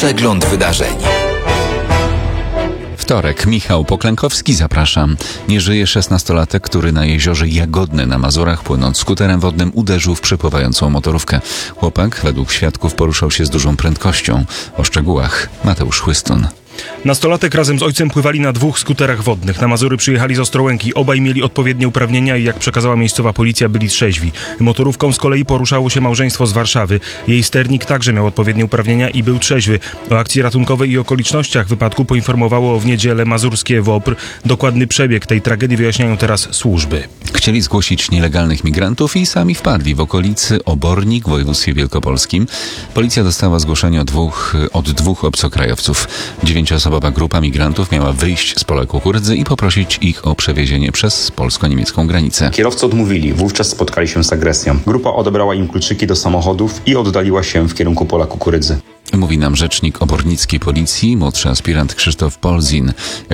Przegląd wydarzeń. Wtorek. Michał Poklękowski, zapraszam. Nie żyje 16-latek, który na jeziorze Jagodne na Mazurach, płynąc skuterem wodnym, uderzył w przepływającą motorówkę. Chłopak, według świadków, poruszał się z dużą prędkością. O szczegółach Mateusz Chłystun. Nastolatek razem z ojcem pływali na 2 skuterach wodnych. Na Mazury przyjechali z Ostrołęki. Obaj mieli odpowiednie uprawnienia i jak przekazała miejscowa policja, byli trzeźwi. Motorówką z kolei poruszało się małżeństwo z Warszawy. Jej sternik także miał odpowiednie uprawnienia i był trzeźwy. O akcji ratunkowej i okolicznościach wypadku poinformowało w niedzielę mazurskie WOPR. Dokładny przebieg tej tragedii wyjaśniają teraz służby. Chcieli zgłosić nielegalnych migrantów i sami wpadli w okolicy Obornik w województwie wielkopolskim. Policja dostała zgłoszenie od dwóch obcokrajowców. 9-osobowa grupa migrantów miała wyjść z pola kukurydzy i poprosić ich o przewiezienie przez polsko-niemiecką granicę. Kierowcy odmówili, wówczas spotkali się z agresją. Grupa odebrała im kluczyki do samochodów i oddaliła się w kierunku pola kukurydzy. Mówi nam rzecznik obornickiej policji, młodszy aspirant Krzysztof Polzin.